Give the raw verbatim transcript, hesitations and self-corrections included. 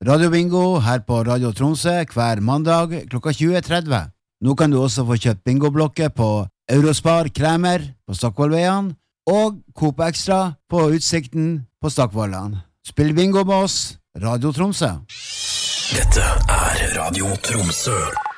Radio Bingo her på Radio Tromsø hver mandag klokka tjue tretti. Nå kan du også få kjøpt bingoblokker på Eurospar Kremer på Stockvollveien og Coop Extra på Utsikten på Stockvollan. Spill bingo med oss, Radio Tromsø. Dette er Radio Tromsø.